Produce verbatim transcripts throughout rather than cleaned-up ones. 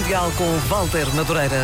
Mundial com Walter Madureira.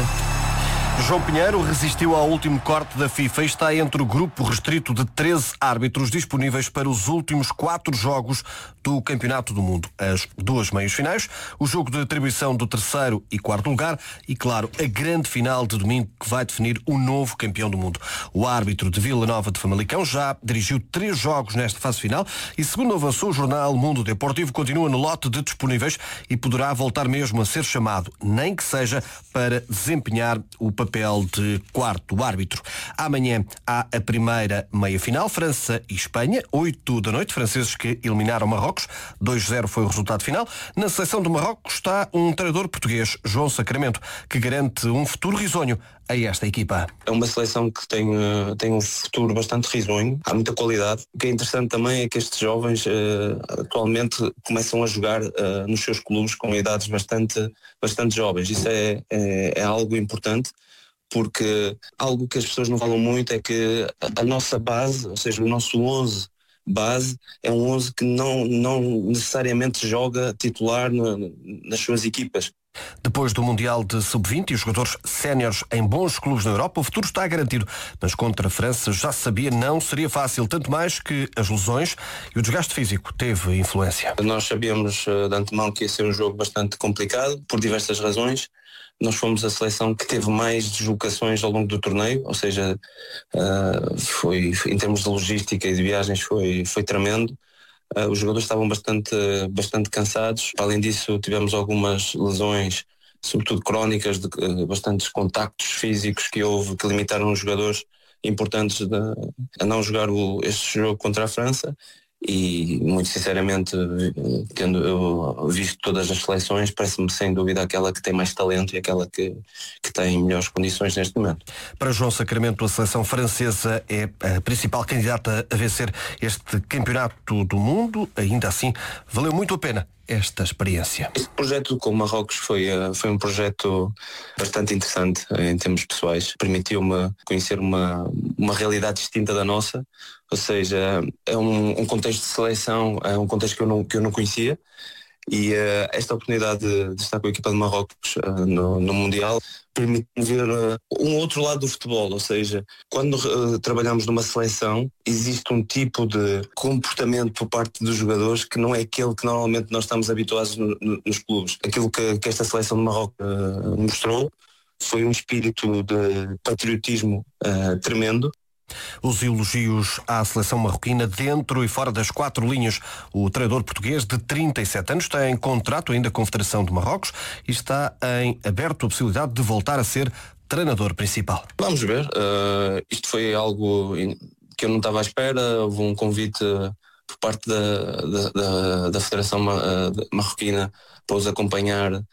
João Pinheiro resistiu ao último corte da FIFA e está entre o grupo restrito de treze árbitros disponíveis para os últimos quatro jogos do Campeonato do Mundo. As duas meias finais, o jogo de atribuição do terceiro e quarto lugar e, claro, a grande final de domingo que vai definir o novo campeão do mundo. O árbitro de Vila Nova de Famalicão já dirigiu três jogos nesta fase final e, segundo avançou o jornal Mundo Deportivo, continua no lote de disponíveis e poderá voltar mesmo a ser chamado, nem que seja para desempenhar o papel papel de quarto árbitro. Amanhã há a primeira meia-final, França e Espanha, oito da noite, franceses que eliminaram Marrocos, dois a zero foi o resultado final. Na seleção do Marrocos está um treinador português, João Sacramento, que garante um futuro risonho a esta equipa. É uma seleção que tem, tem um futuro bastante risonho, há muita qualidade. O que é interessante também é que estes jovens uh, atualmente começam a jogar uh, nos seus clubes com idades bastante, bastante jovens. Isso é, é, é algo importante, porque algo que as pessoas não falam muito é que a, a nossa base, ou seja, o nosso onze base, é um onze que não, não necessariamente joga titular no, nas suas equipas. Depois do Mundial de sub vinte e os jogadores séniores em bons clubes na Europa, o futuro está garantido. Mas contra a França já se sabia, não seria fácil, tanto mais que as lesões e o desgaste físico teve influência. Nós sabíamos de antemão que ia ser um jogo bastante complicado, por diversas razões. Nós fomos a seleção que teve mais deslocações ao longo do torneio, ou seja, uh, foi, em termos de logística e de viagens foi, foi tremendo. Uh, os jogadores estavam bastante, bastante cansados. Além disso, tivemos algumas lesões, sobretudo crónicas, de uh, bastantes contactos físicos que houve, que limitaram os jogadores importantes de, a não jogar o, este jogo contra a França. E, muito sinceramente, tendo eu visto todas as seleções, parece-me sem dúvida aquela que tem mais talento e aquela que, que tem melhores condições neste momento. Para João Sacramento, a seleção francesa é a principal candidata a vencer este campeonato do mundo. Ainda assim, valeu muito a pena esta experiência. Este projeto com o Marrocos foi, foi um projeto bastante interessante em termos pessoais. Permitiu-me conhecer uma, uma realidade distinta da nossa, ou seja, é um, um contexto de seleção, é um contexto que eu não, que eu não conhecia. E uh, esta oportunidade de, de estar com a equipa de Marrocos uh, no, no Mundial permite-me ver uh, um outro lado do futebol, ou seja, quando uh, trabalhamos numa seleção existe um tipo de comportamento por parte dos jogadores que não é aquele que normalmente nós estamos habituados no, no, nos clubes. Aquilo que, que esta seleção de Marrocos uh, mostrou foi um espírito de patriotismo uh, tremendo. Os elogios à seleção marroquina dentro e fora das quatro linhas. O treinador português de trinta e sete anos tem contrato ainda com a Federação de Marrocos e está em aberto a possibilidade de voltar a ser treinador principal. Vamos ver. Uh, isto foi algo que eu não estava à espera. Houve um convite por parte da, da, da, da Federação Marroquina para os acompanhar uh,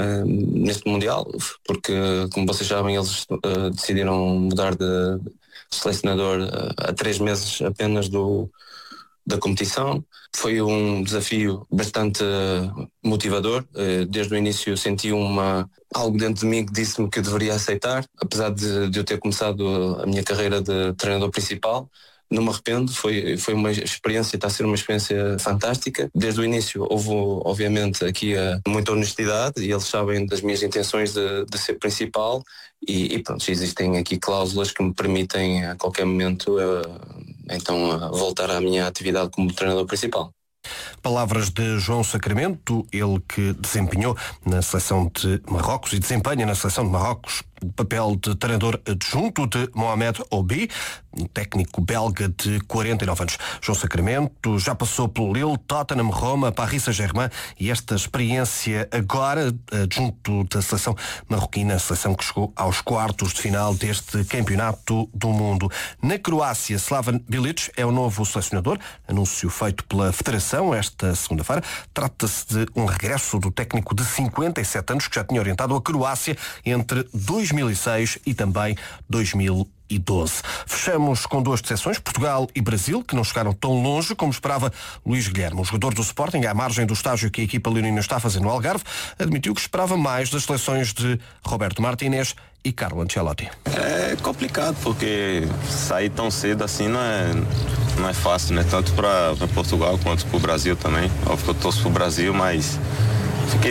neste Mundial, porque, como vocês sabem, eles uh, decidiram mudar de selecionador a três meses apenas do, da competição. Foi um desafio bastante motivador. Desde o início senti uma, algo dentro de mim que disse-me que eu deveria aceitar, apesar de, de eu ter começado a minha carreira de treinador principal. Não me arrependo, foi, foi uma experiência, está a ser uma experiência fantástica. Desde o início houve, obviamente, aqui muita honestidade e eles sabem das minhas intenções de, de ser principal e, e pronto, existem aqui cláusulas que me permitem a qualquer momento uh, então uh, voltar à minha atividade como treinador principal. Palavras de João Sacramento, ele que desempenhou na seleção de Marrocos e desempenha na seleção de Marrocos o papel de treinador adjunto de Mohamed Obi, um técnico belga de quarenta e nove anos. João Sacramento já passou pelo Lille, Tottenham, Roma, Paris Saint-Germain e esta experiência agora adjunto da seleção marroquina, a seleção que chegou aos quartos de final deste campeonato do mundo. Na Croácia, Slaven Bilic é o novo selecionador, anúncio feito pela Federação esta segunda-feira. Trata-se de um regresso do técnico de cinquenta e sete anos que já tinha orientado a Croácia entre dois mil e seis e também dois mil e doze. Fechamos com duas decepções, Portugal e Brasil, que não chegaram tão longe como esperava Luís Guilherme. O jogador do Sporting, à margem do estágio que a equipa leonina está a fazer no Algarve, admitiu que esperava mais das seleções de Roberto Martínez e Carlo Ancelotti. É complicado, porque sair tão cedo assim não é, não é fácil, né? Tanto para Portugal quanto para o Brasil também. Óbvio que eu torço para o Brasil, mas